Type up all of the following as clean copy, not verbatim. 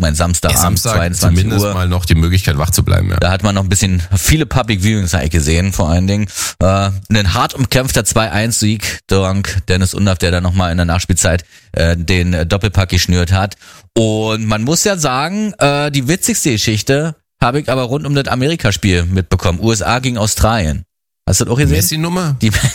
mein Samstagabend, Samstag 22 zumindest Uhr. mal noch die Möglichkeit, wach zu bleiben. Ja. Da hat man noch ein bisschen viele Public Viewings eigentlich gesehen, vor allen Dingen. Ein hart umkämpfter 2-1-Sieg dank Dennis Undaff, der da nochmal in der Nachspielzeit den Doppelpack geschnürt hat. Und man muss ja sagen, die witzigste Geschichte habe ich aber rund um das Amerikaspiel mitbekommen. USA gegen Australien. Hast du das auch gesehen? Messi-Nummer?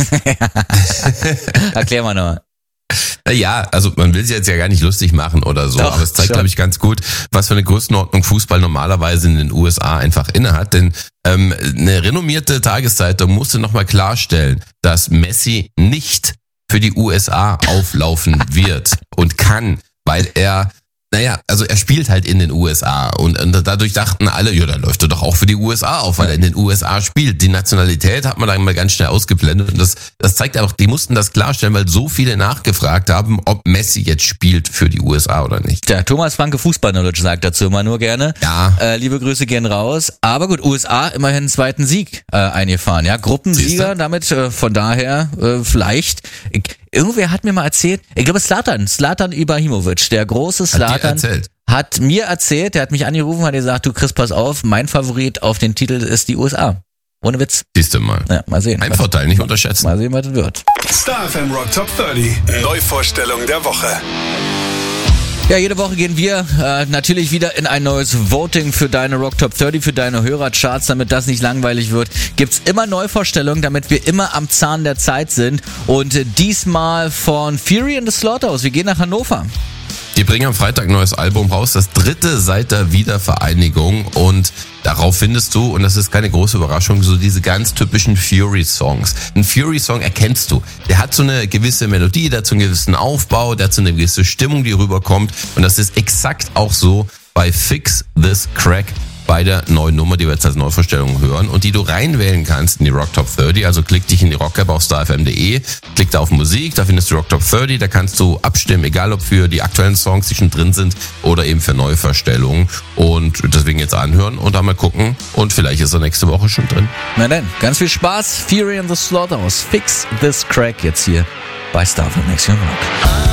Erklär mal nochmal. Ja, also man will sich jetzt ja gar nicht lustig machen oder so, Doch, aber es zeigt, schon. glaube ich, ganz gut, was für eine Größenordnung Fußball normalerweise in den USA einfach innehat. Denn eine renommierte Tageszeitung musste nochmal klarstellen, dass Messi nicht für die USA auflaufen wird und kann, weil er spielt halt in den USA und dadurch dachten alle, ja, dann läuft er doch auch für die USA auf, weil er in den USA spielt. Die Nationalität hat man dann mal ganz schnell ausgeblendet und das zeigt einfach, die mussten das klarstellen, weil so viele nachgefragt haben, ob Messi jetzt spielt für die USA oder nicht. Der Thomas Franke Fußball-Knowledge sagt dazu immer nur gerne. Ja. Liebe Grüße gehen raus. Aber gut, USA immerhin einen zweiten Sieg eingefahren. Ja, Gruppensieger, damit von daher vielleicht. Irgendwer hat mir mal erzählt, ich glaube Zlatan Ibrahimovic, der große Zlatan, hat mir erzählt, der hat mich angerufen, hat gesagt, du Chris, pass auf, mein Favorit auf den Titel ist die USA. Ohne Witz. Siehst du mal. Ja, mal sehen. Ein Vorteil, nicht unterschätzen. Mal sehen, was das wird. Star FM Rock Top 30. Neuvorstellung der Woche. Ja, jede Woche gehen wir natürlich wieder in ein neues Voting für deine Rock Top 30, für deine Hörercharts, damit das nicht langweilig wird. Gibt's immer Neuvorstellungen, damit wir immer am Zahn der Zeit sind. Und diesmal von Fury and the Slaughterhouse. Wir gehen nach Hannover. Die bringen am Freitag ein neues Album raus, das 3. seit der Wiedervereinigung und darauf findest du, und das ist keine große Überraschung, so diese ganz typischen Fury-Songs. Ein Fury-Song erkennst du. Der hat so eine gewisse Melodie, der hat so einen gewissen Aufbau, der hat so eine gewisse Stimmung, die rüberkommt und das ist exakt auch so bei Fix This Crack, bei der neuen Nummer, die wir jetzt als Neuvorstellung hören und die du reinwählen kannst in die Rock Top 30. Also klick dich in die Rock-App auf starfm.de, klick da auf Musik, da findest du Rock Top 30, da kannst du abstimmen, egal ob für die aktuellen Songs, die schon drin sind oder eben für Neuvorstellungen und deswegen jetzt anhören und dann mal gucken und vielleicht ist er nächste Woche schon drin. Na dann, ganz viel Spaß. Fury and the Slaughterhouse. Fix This Crack jetzt hier bei Star FM Next Rock.